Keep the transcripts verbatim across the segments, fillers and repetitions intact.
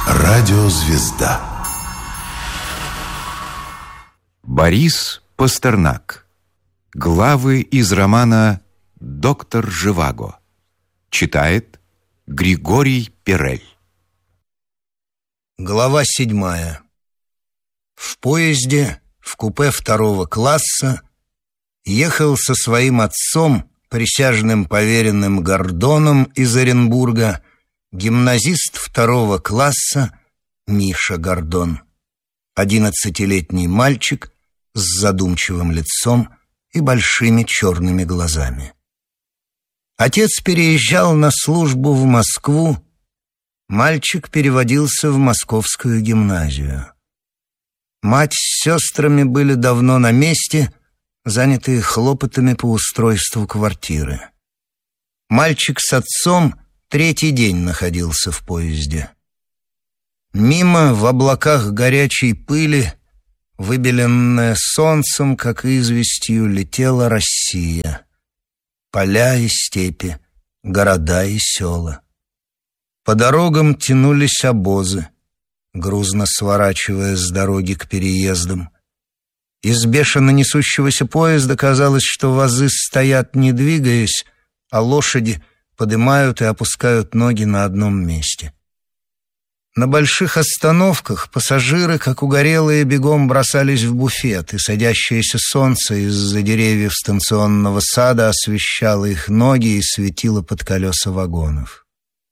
Радиозвезда. Борис Пастернак. Главы из романа «Доктор Живаго». Читает Григорий Перель. Глава седьмая. В поезде, в купе второго класса, ехал со своим отцом, присяжным поверенным Гордоном из Оренбурга, гимназист второго класса Миша Гордон, одиннадцатилетний мальчик с задумчивым лицом и большими черными глазами. Отец переезжал на службу в Москву, мальчик переводился в московскую гимназию. Мать с сестрами были давно на месте, занятые хлопотами по устройству квартиры. Мальчик с отцом третий день находился в поезде. Мимо в облаках горячей пыли, выбеленная солнцем, как известью, летела Россия. Поля и степи, города и села. По дорогам тянулись обозы, грузно сворачивая с дороги к переездам. Из бешено несущегося поезда казалось, что возы стоят, не двигаясь, а лошади поднимают и опускают ноги на одном месте. На больших остановках пассажиры, как угорелые, бегом бросались в буфет, и садящееся солнце из-за деревьев станционного сада освещало их ноги и светило под колеса вагонов.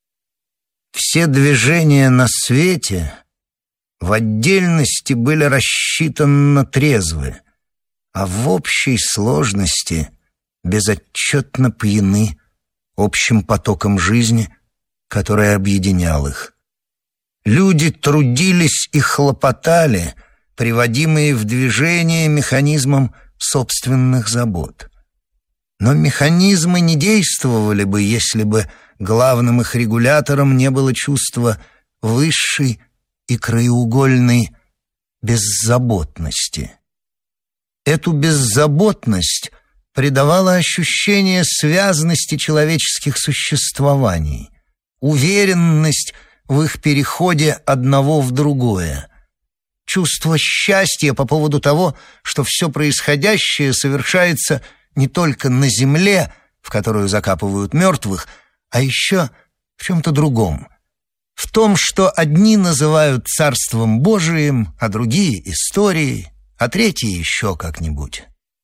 Все движения на свете в отдельности были рассчитанно трезвы, а в общей сложности безотчетно пьяны общим потоком жизни, который объединял их. Люди трудились и хлопотали, приводимые в движение механизмом собственных забот. Но механизмы не действовали бы, если бы главным их регулятором не было чувства высшей и краеугольной беззаботности. Эту беззаботность придавало ощущение связности человеческих существований, уверенность в их переходе одного в другое, чувство счастья по поводу того, что все происходящее совершается не только на земле, в которую закапывают мертвых, а еще в чем-то другом, в том, что одни называют Царством Божиим, а другие — историей, а третьи еще как-нибудь.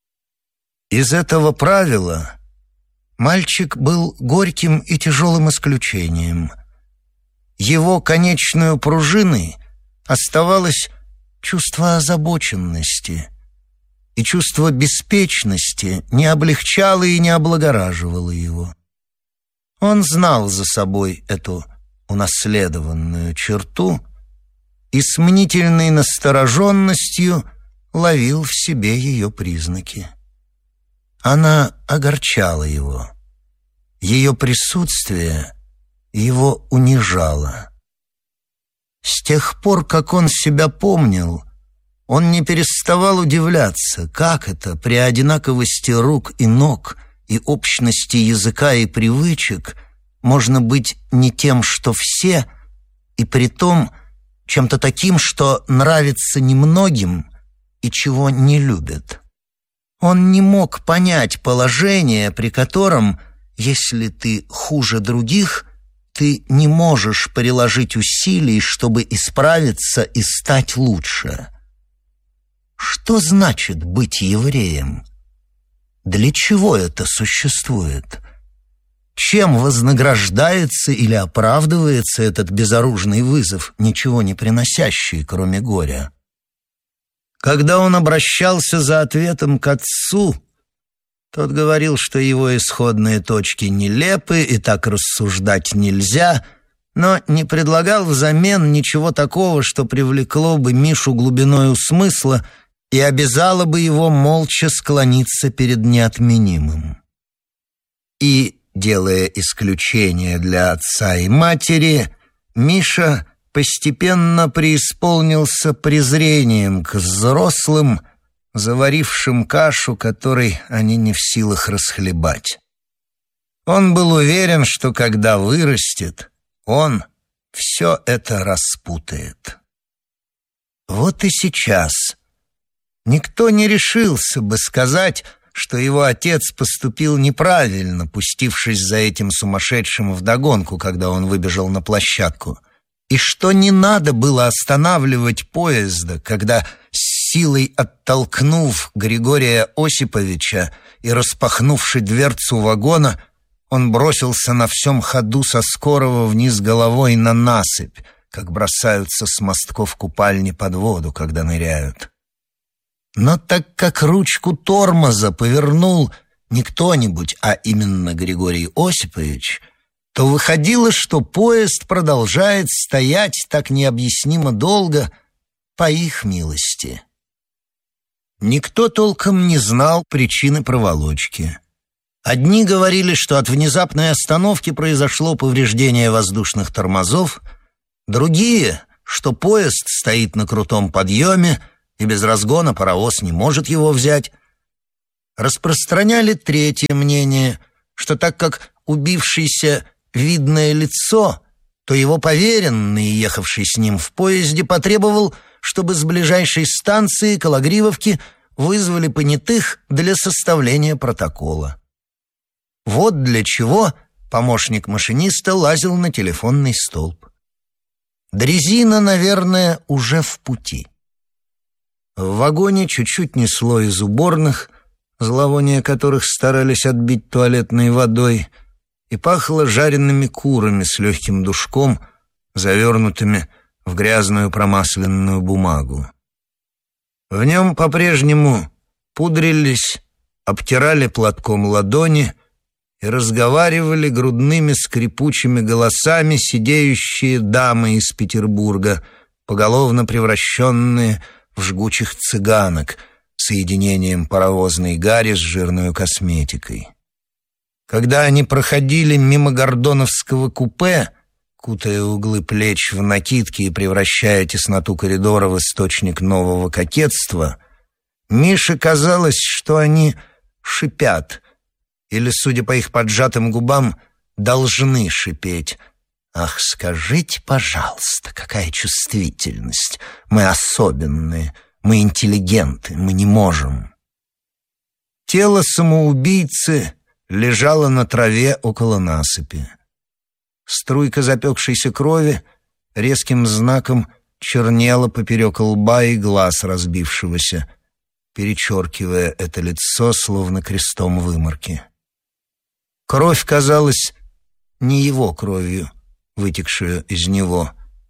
Из этого правила мальчик был горьким и тяжелым исключением. Его конечной пружиной оставалось чувство озабоченности, и чувство беспечности не облегчало и не облагораживало его. Он знал за собой эту унаследованную черту и с мнительной настороженностью ловил в себе ее признаки. Она огорчала его. Ее присутствие его унижало. С тех пор, как он себя помнил, он не переставал удивляться, как это при одинаковости рук и ног и общности языка и привычек можно быть не тем, что все, и притом чем-то таким, что нравится немногим и чего не любят. Он не мог понять положение, при котором, если ты хуже других, ты не можешь приложить усилий, чтобы исправиться и стать лучше. Что значит быть евреем? Для чего это существует? Чем вознаграждается или оправдывается этот безоружный вызов, ничего не приносящий, кроме горя? Когда он обращался за ответом к отцу, тот говорил, что его исходные точки нелепы и так рассуждать нельзя, но не предлагал взамен ничего такого, что привлекло бы Мишу глубиною смысла и обязало бы его молча склониться перед неотменимым. И, делая исключение для отца и матери, Миша постепенно преисполнился презрением к взрослым, заварившим кашу, которой они не в силах расхлебать. Он был уверен, что когда вырастет, он, все это распутает. Вот и сейчас никто не решился бы сказать, что его отец поступил неправильно, пустившись за этим сумасшедшим вдогонку, когда он выбежал на площадку, и что не надо было останавливать поезда, когда, с силой оттолкнув Григория Осиповича и распахнувши дверцу вагона, он бросился на всем ходу со скорого вниз головой на насыпь, как бросаются с мостков купальни под воду, когда ныряют. Но так как ручку тормоза повернул не кто-нибудь, а именно Григорий Осипович, то выходило, что поезд продолжает стоять так необъяснимо долго по их милости. Никто толком не знал причины проволочки. Одни говорили, что от внезапной остановки произошло повреждение воздушных тормозов, другие, что поезд стоит на крутом подъеме, и без разгона паровоз не может его взять. Распространяли третье мнение, что так как убившийся видное лицо, то его поверенный, ехавший с ним в поезде, потребовал, чтобы с ближайшей станции Кологривовки вызвали понятых для составления протокола. Вот для чего помощник машиниста лазил на телефонный столб. Дрезина, наверное, уже в пути. В вагоне чуть-чуть несло из уборных, зловоние которых старались отбить туалетной водой, и пахло жареными курами с легким душком, завернутыми в грязную промасленную бумагу. В нем по-прежнему пудрились, обтирали платком ладони и разговаривали грудными скрипучими голосами сидеющие дамы из Петербурга, поголовно превращенные в жгучих цыганок, соединением паровозной гари с жирной косметикой. Когда они проходили мимо гордоновского купе, кутая углы плеч в накидки и превращая тесноту коридора в источник нового кокетства, Мише казалось, что они шипят, или, судя по их поджатым губам, должны шипеть. «Ах, скажите, пожалуйста, какая чувствительность! Мы особенные, мы интеллигенты, мы не можем!» Тело самоубийцы лежало на траве около насыпи. Струйка запекшейся крови резким знаком чернела поперек лба и глаз разбившегося, перечеркивая это лицо словно крестом выморки. Кровь казалась не его кровью, вытекшую из него,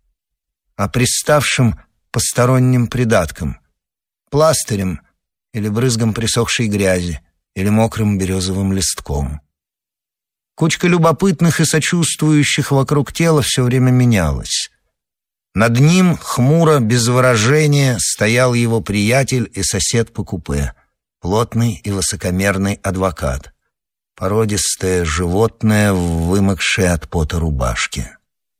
а приставшим посторонним придатком, пластырем или брызгом присохшей грязи, или мокрым березовым листком. Кучка любопытных и сочувствующих вокруг тела все время менялась. Над ним, хмуро, без выражения, стоял его приятель и сосед по купе, плотный и высокомерный адвокат, породистое животное в вымокшей от пота рубашке.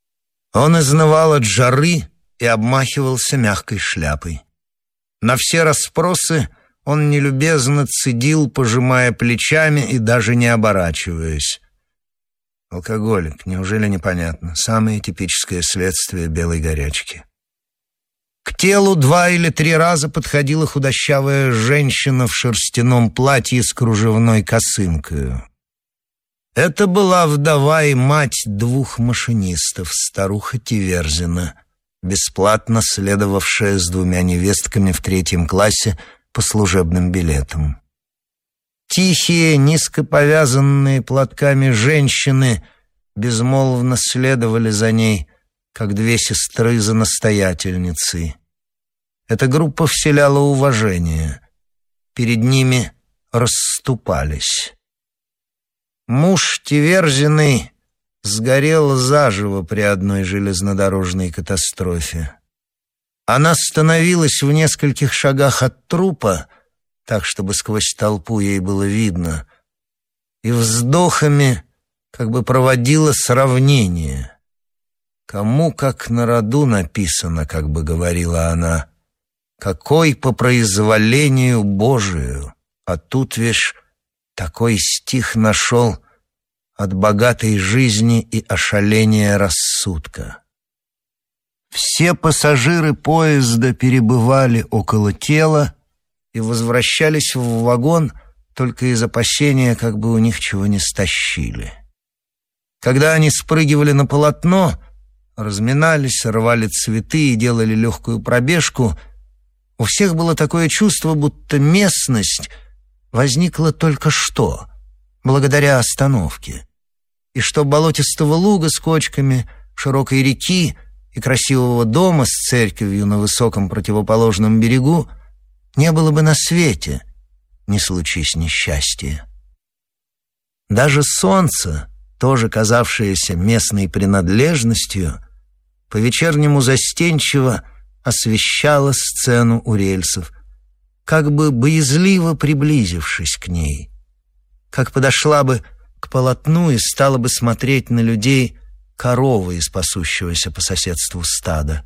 Он изнывал от жары и обмахивался мягкой шляпой. На все расспросы он нелюбезно цедил, пожимая плечами и даже не оборачиваясь. Алкоголик, неужели непонятно? Самое типическое следствие белой горячки. К телу два или три раза подходила худощавая женщина в шерстяном платье с кружевной косынкой. Это была вдова и мать двух машинистов, старуха Тиверзина, бесплатно следовавшая с двумя невестками в третьем классе по служебным билетам. Тихие, низко повязанные платками женщины безмолвно следовали за ней, как две сестры за настоятельницей. Эта группа вселяла уважение. Перед ними расступались. Муж Тиверзиной сгорел заживо при одной железнодорожной катастрофе. Она становилась в нескольких шагах от трупа, так, чтобы сквозь толпу ей было видно, и вздохами как бы проводила сравнение. «Кому как на роду написано», как бы говорила она, «какой по произволению Божию, а тут, вишь, такой стих нашел от богатой жизни и ошаления рассудка». Все пассажиры поезда перебывали около тела и возвращались в вагон только из опасения, как бы у них чего не стащили. Когда они спрыгивали на полотно, разминались, рвали цветы и делали легкую пробежку, у всех было такое чувство, будто местность возникла только что, благодаря остановке, и что болотистого луга с кочками, широкой реки и красивого дома с церковью на высоком противоположном берегу не было бы на свете, не случись несчастья. Даже солнце, тоже казавшееся местной принадлежностью, по-вечернему застенчиво освещало сцену у рельсов, как бы боязливо приблизившись к ней, как подошла бы к полотну и стала бы смотреть на людей корова из пасущегося по соседству стада.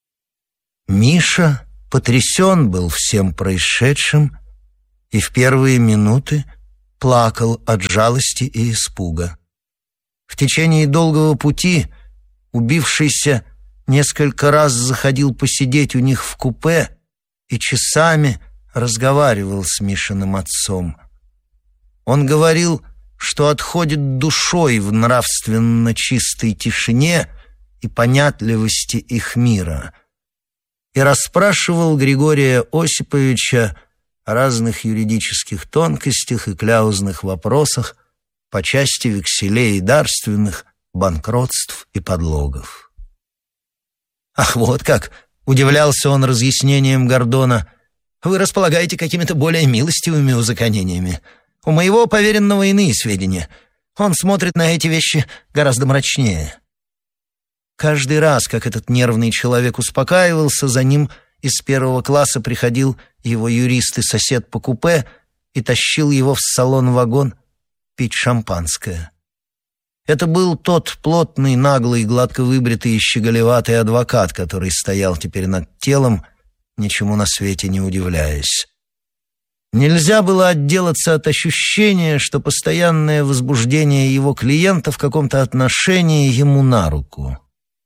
Миша потрясен был всем происшедшим и в первые минуты плакал от жалости и испуга. В течение долгого пути убившийся несколько раз заходил посидеть у них в купе и часами разговаривал с Мишиным отцом. Он говорил, что отходит душой в нравственно чистой тишине и понятливости их мира, и расспрашивал Григория Осиповича о разных юридических тонкостях и кляузных вопросах по части векселей и дарственных, банкротств и подлогов. «Ах, вот как!» — удивлялся он разъяснением Гордона. «Вы располагаете какими-то более милостивыми узаконениями. У моего поверенного иные сведения. Он смотрит на эти вещи гораздо мрачнее». Каждый раз, как этот нервный человек успокаивался, за ним из первого класса приходил его юрист и сосед по купе и тащил его в салон-вагон пить шампанское. Это был тот плотный, наглый, гладко выбритый и щеголеватый адвокат, который стоял теперь над телом, ничему на свете не удивляясь. Нельзя было отделаться от ощущения, что постоянное возбуждение его клиента в каком-то отношении ему на руку.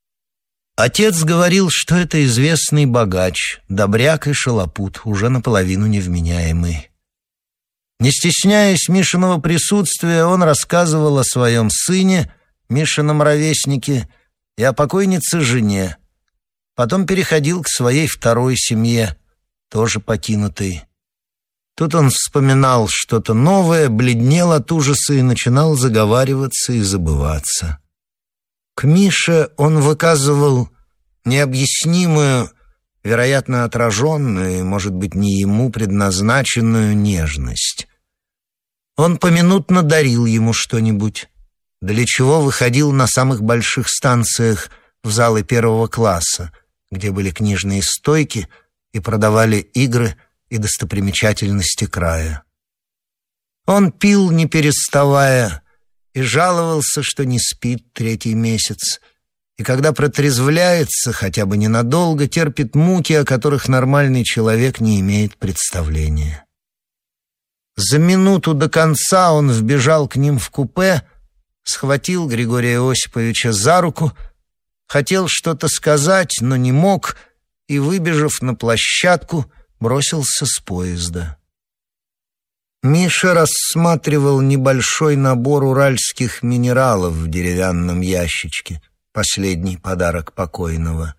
Отец говорил, что это известный богач, добряк и шалопут, уже наполовину невменяемый. Не стесняясь Мишиного присутствия, он рассказывал о своем сыне, Мишином ровеснике, и о покойнице жене. Потом переходил к своей второй семье, тоже покинутой. Тут он вспоминал что-то новое, бледнел от ужаса и начинал заговариваться и забываться. К Мише он выказывал необъяснимую, вероятно, отраженную и, может быть, не ему предназначенную нежность. Он поминутно дарил ему что-нибудь, для чего выходил на самых больших станциях в залы первого класса, где были книжные стойки и продавали игры и достопримечательности края. Он пил, не переставая, и жаловался, что не спит третий месяц, и когда протрезвляется, хотя бы ненадолго, терпит муки, о которых нормальный человек не имеет представления. За минуту до конца он вбежал к ним в купе, схватил Григория Осиповича за руку, хотел что-то сказать, но не мог, и, выбежав на площадку, бросился с поезда. Миша рассматривал небольшой набор уральских минералов в деревянном ящичке, последний подарок покойного.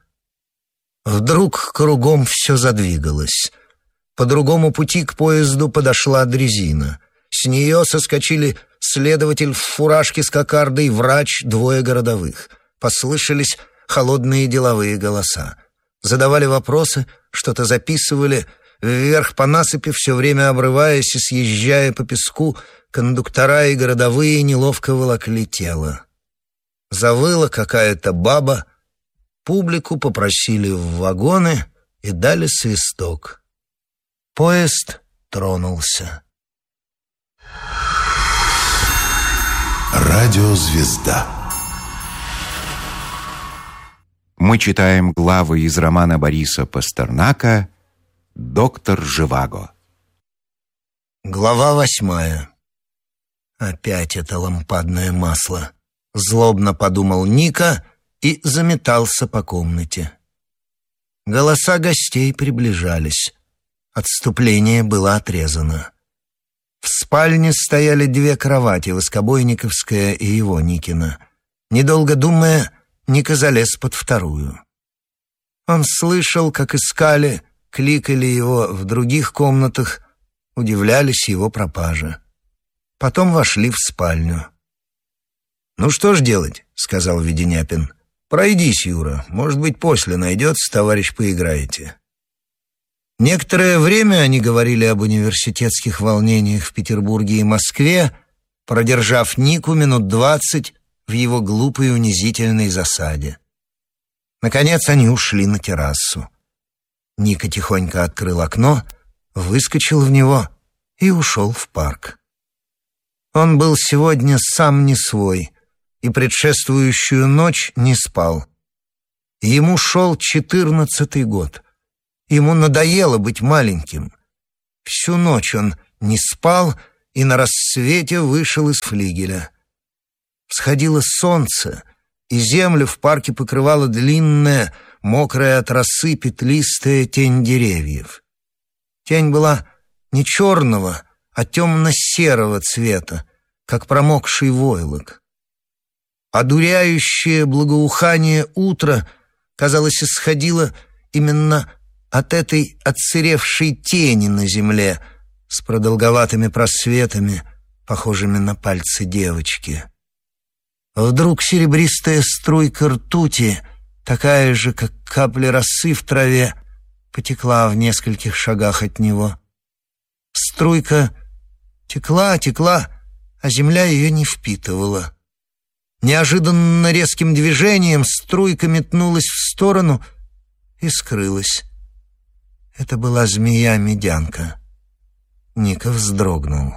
Вдруг кругом все задвигалось. По другому пути к поезду подошла дрезина. С нее соскочили следователь в фуражке с кокардой, врач, двое городовых. Послышались холодные деловые голоса. Задавали вопросы, что-то записывали. Вверх по насыпи, все время обрываясь и съезжая по песку, кондуктора и городовые неловко волокли тело. Завыла какая-то баба, публику попросили в вагоны и дали свисток. Поезд тронулся. Радиозвезда. Мы читаем главы из романа Бориса Пастернака «Доктор Живаго». Глава восьмая. Опять это лампадное масло. Злобно подумал Ника и заметался по комнате. Голоса гостей приближались. Отступление было отрезано. В спальне стояли две кровати, Воскобойниковская и его, Никина. Недолго думая, Ника залез под вторую. Он слышал, как искали, кликали его в других комнатах, удивлялись его пропаже. Потом вошли в спальню. «Ну что ж делать?» — сказал Веденяпин. «Пройдись, Юра. Может быть, после найдется, товарищ, поиграете». Некоторое время они говорили об университетских волнениях в Петербурге и Москве, продержав Нику минут двадцать в его глупой унизительной засаде. Наконец они ушли на террасу. Ника тихонько открыл окно, выскочил в него и ушел в парк. Он был сегодня сам не свой и предшествующую ночь не спал. Ему шел четырнадцатый год. Ему надоело быть маленьким. Всю ночь он не спал и на рассвете вышел из флигеля. Всходило солнце, и землю в парке покрывала длинная, мокрая от росы петлистая тень деревьев. Тень была не черного, а темно-серого цвета, как промокший войлок. Одуряющее благоухание утра, казалось, исходило именно от этой отсыревшей тени на земле с продолговатыми просветами, похожими на пальцы девочки. Вдруг серебристая струйка ртути, такая же, как капли росы в траве, потекла в нескольких шагах от него. Струйка текла, текла, а земля ее не впитывала. Неожиданно резким движением струйка метнулась в сторону и скрылась. Это была змея-медянка. Ника вздрогнул.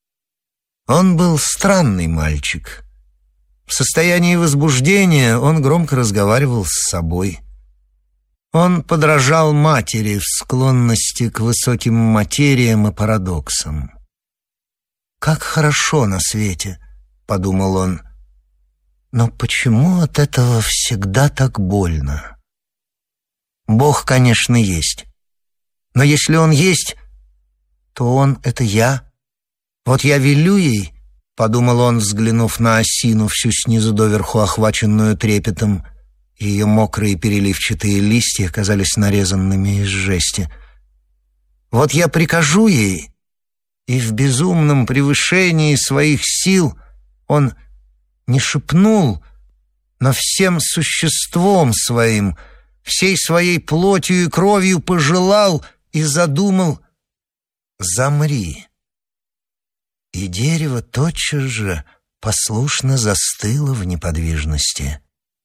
Он был странный мальчик. В состоянии возбуждения он громко разговаривал с собой. Он подражал матери в склонности к высоким материям и парадоксам. «Как хорошо на свете», — подумал он. «Но почему от этого всегда так больно? Бог, конечно, есть. Но если Он есть, то Он — это я. Вот я велю ей», — подумал он, взглянув на осину, всю снизу доверху охваченную трепетом. Ее мокрые переливчатые листья казались нарезанными из жести. «Вот я прикажу ей», и в безумном превышении своих сил он не шепнул, но всем существом своим, всей своей плотью и кровью пожелал и задумал: «Замри». И дерево тотчас же послушно застыло в неподвижности.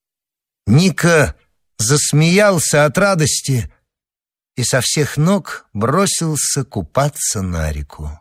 Ника засмеялся от радости и со всех ног бросился купаться на реку.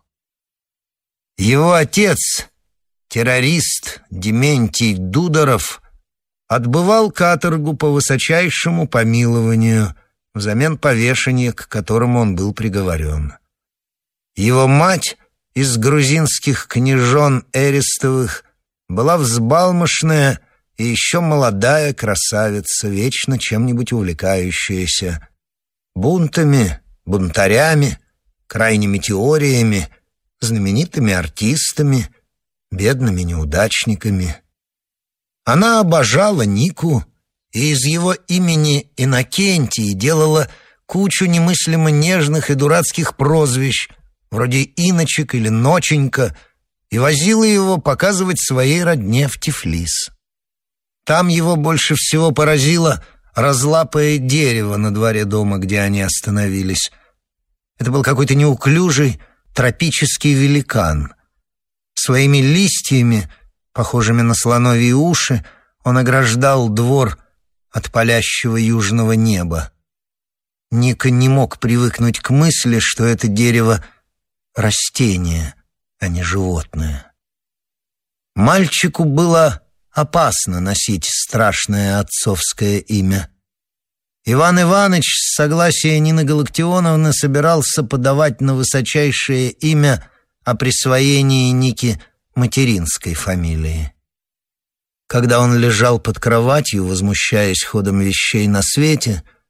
Его отец, террорист Дементий Дударов, отбывал каторгу по высочайшему помилованию взамен повешения, к которому он был приговорен. Его мать из грузинских княжон Эристовых была взбалмошная и еще молодая красавица, вечно чем-нибудь увлекающаяся. Бунтами, бунтарями, крайними теориями, знаменитыми артистами, бедными неудачниками. Она обожала Нику и из его имени Иннокентий делала кучу немыслимо нежных и дурацких прозвищ, вроде Иночек или Ноченька, и возила его показывать своей родне в Тифлис. Там его больше всего поразило разлапое дерево на дворе дома, где они остановились. Это был какой-то неуклюжий тропический великан. Своими листьями, похожими на слоновьи уши, он ограждал двор от палящего южного неба. Ника не мог привыкнуть к мысли, что это дерево — растение, а не животное. Мальчику было опасно носить страшное отцовское имя. Иван Иванович с согласия Нины Галактионовны собирался подавать на высочайшее имя о присвоении Ники материнской фамилии. Когда он лежал под кроватью, возмущаясь ходом вещей на свете,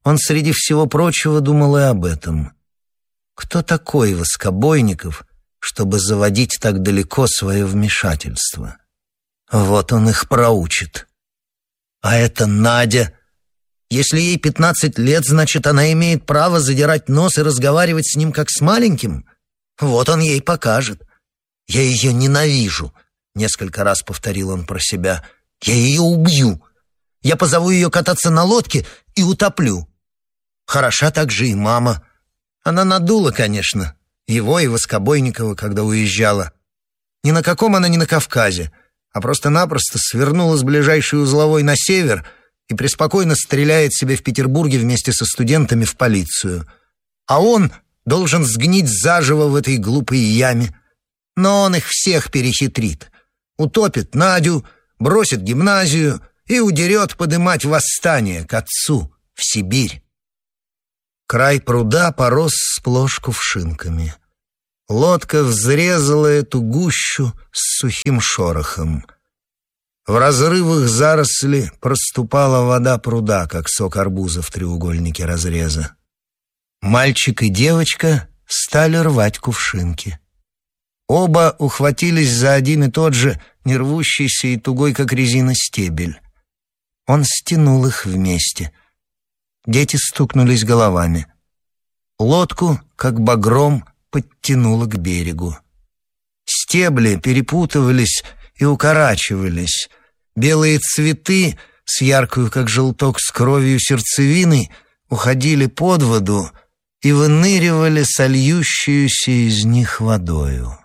Он среди всего прочего думал и об этом. Кто такой Воскобойников, чтобы заводить так далеко свое вмешательство? Вот он их проучит. А это Надя. Если ей пятнадцать лет, значит, она имеет право задирать нос и разговаривать с ним как с маленьким? Вот он ей покажет. «Я ее ненавижу», — несколько раз повторил он про себя. «Я ее убью. Я позову ее кататься на лодке и утоплю». Хороша также и мама. Она надула, конечно, его и Воскобойникова, когда уезжала. Ни на каком она не на Кавказе, а просто-напросто свернула с ближайшей узловой на север и преспокойно стреляет себе в Петербурге вместе со студентами в полицию. А он должен сгнить заживо в этой глупой яме. Но он их всех перехитрит. Утопит Надю, бросит гимназию и удерет подымать восстание к отцу в Сибирь. Край пруда порос сплошь кувшинками. Лодка взрезала эту гущу с сухим шорохом. В разрывах заросли проступала вода пруда, как сок арбуза в треугольнике разреза. Мальчик и девочка стали рвать кувшинки. Оба ухватились за один и тот же, не рвущийся и тугой, как резина, стебель. Он стянул их вместе. Дети стукнулись головами. Лодку, как багром, подтянуло к берегу. Стебли перепутывались и укорачивались. Белые цветы с яркую, как желток, с кровью сердцевиной уходили под воду и выныривали сольющуюся из них водою.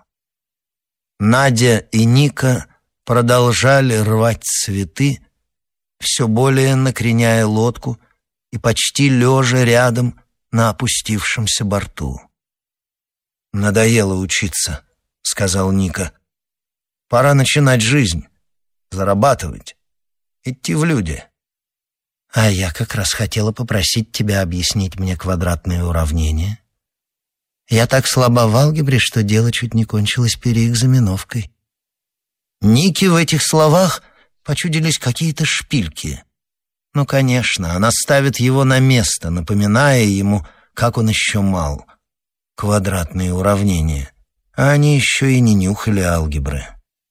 Надя и Ника продолжали рвать цветы, все более накреняя лодку и почти лежа рядом на опустившемся борту. «Надоело учиться», — сказал Ника. «Пора начинать жизнь, зарабатывать, идти в люди». «А я как раз хотела попросить тебя объяснить мне квадратные уравнения. Я так слаба в алгебре, что дело чуть не кончилось переэкзаменовкой». Нике в этих словах почудились какие-то шпильки. Ну, конечно, она ставит его на место, напоминая ему, как он еще мал. Квадратные уравнения. А они еще и не нюхали алгебры.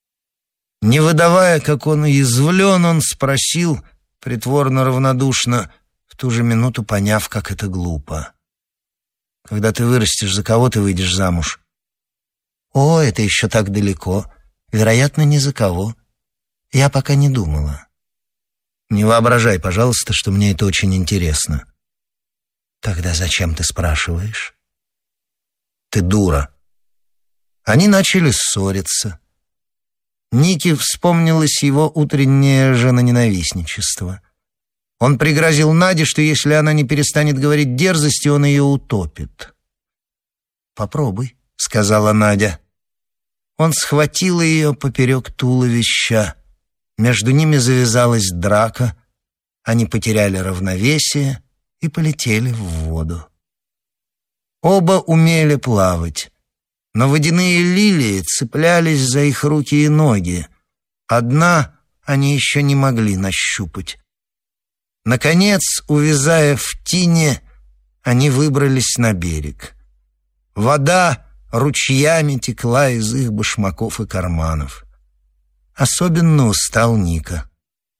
Не выдавая, как он уязвлен, он спросил, притворно равнодушно, в ту же минуту поняв, как это глупо: «Когда ты вырастешь, за кого ты выйдешь замуж?» «О, это еще так далеко. Вероятно, ни за кого. Я пока не думала». «Не воображай, пожалуйста, что мне это очень интересно». «Тогда зачем ты спрашиваешь?» «Ты дура». Они начали ссориться. Нике вспомнилось его утреннее женоненавистничество. Он пригрозил Наде, что если она не перестанет говорить дерзости, он ее утопит. «Попробуй», — сказала Надя. Он схватил ее поперек туловища. Между ними завязалась драка. Они потеряли равновесие и полетели в воду. Оба умели плавать, но водяные лилии цеплялись за их руки и ноги. Одна они еще не могли нащупать. Наконец, увязая в тине, они выбрались на берег. Вода ручьями текла из их башмаков и карманов. Особенно устал Ника.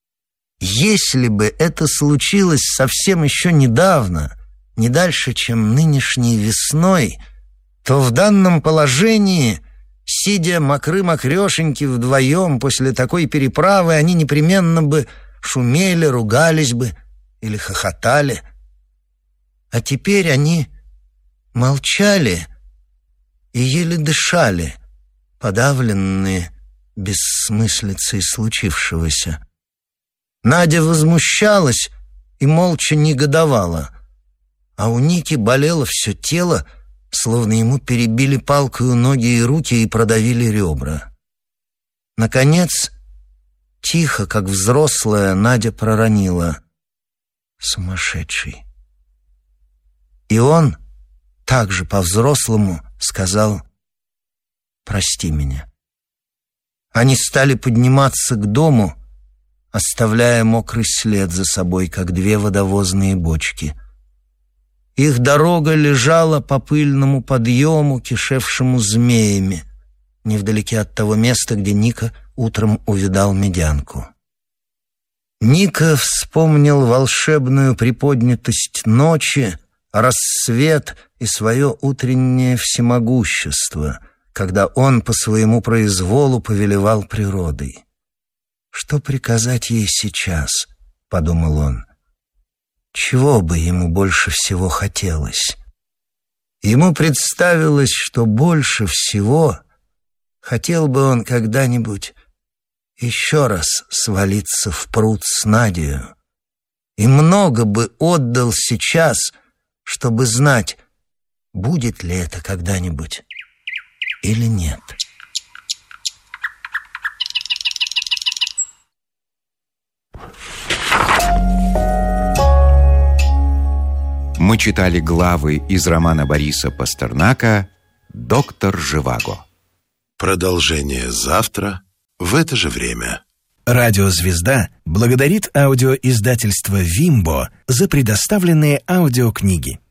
Если бы это случилось совсем еще недавно, не дальше, чем нынешней весной, то в данном положении, сидя мокры-мокрешеньки вдвоем после такой переправы, они непременно бы шумели, ругались бы или хохотали. А теперь они молчали и еле дышали, подавленные бессмыслицей случившегося. Надя возмущалась и молча негодовала, а у Ники болело все тело, словно ему перебили палкою ноги и руки и продавили ребра. Наконец, тихо, как взрослая, Надя проронила: «Сумасшедший». И он, также по-взрослому, сказал: «Прости меня». Они стали подниматься к дому, оставляя мокрый след за собой, как две водовозные бочки, Их дорога лежала по пыльному подъему, кишевшему змеями, невдалеке от того места, где Ника утром увидал медянку. Ника вспомнил волшебную приподнятость ночи, рассвет и свое утреннее всемогущество, когда он по своему произволу повелевал природой. «Что приказать ей сейчас?» — подумал он. Чего бы ему больше всего хотелось? Ему представилось, что больше всего хотел бы он когда-нибудь еще раз свалиться в пруд с Надею, и много бы отдал сейчас, чтобы знать, будет ли это когда-нибудь или нет. Мы читали главы из романа Бориса Пастернака «Доктор Живаго». Продолжение завтра в это же время. Радиозвезда благодарит аудиоиздательство «Вимбо» за предоставленные аудиокниги.